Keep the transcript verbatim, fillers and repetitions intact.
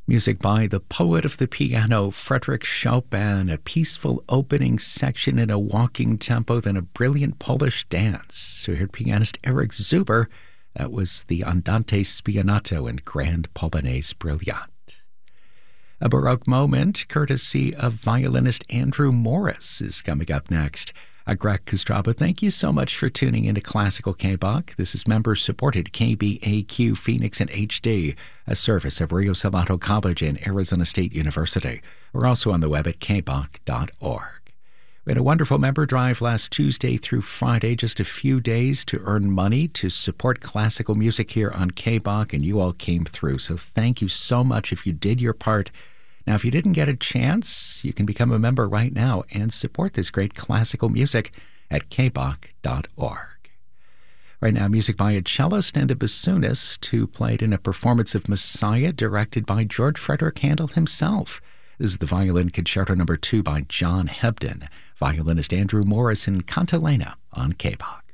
Music by the poet of the piano, Frédéric Chopin, a peaceful opening section in a walking tempo, then a brilliant Polish dance. So we heard pianist Eric Zuber. That was the Andante Spianato and Grand Polonaise Brilliant. A Baroque moment, courtesy of violinist Andrew Morris, is coming up next. Uh, Greg Kostraba, thank you so much for tuning into Classical K B O C. This is member-supported K B A Q Phoenix in H D, a service of Rio Salado College and Arizona State University. We're also on the web at k b o c dot org. We had a wonderful member drive last Tuesday through Friday, just a few days to earn money to support classical music here on K B O C, and you all came through. So thank you so much if you did your part. Now, if you didn't get a chance, you can become a member right now and support this great classical music at k b o c dot org. Right now, music by a cellist and a bassoonist who played in a performance of Messiah directed by George Frederick Handel himself. This is the Violin Concerto Number two by John Hebden. Violinist Andrew Morris in Cantilena on K B O C.